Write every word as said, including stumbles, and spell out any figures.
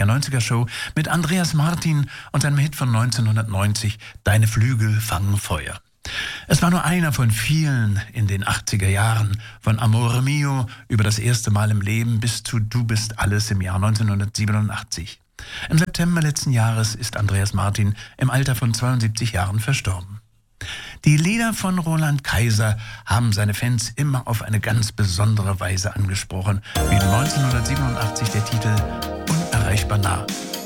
achtziger neunziger Show mit Andreas Martin und seinem Hit von neunzehnhundertneunzig, Deine Flügel fangen Feuer. Es war nur einer von vielen in den achtziger Jahren, von Amore Mio über das erste Mal im Leben bis zu Du bist alles im Jahr neunzehnhundertsiebenundachtzig. Im September letzten Jahres ist Andreas Martin im Alter von zweiundsiebzig Jahren verstorben. Die Lieder von Roland Kaiser haben seine Fans immer auf eine ganz besondere Weise angesprochen, wie neunzehnhundertsiebenundachtzig der Titel Unerreichbar nah.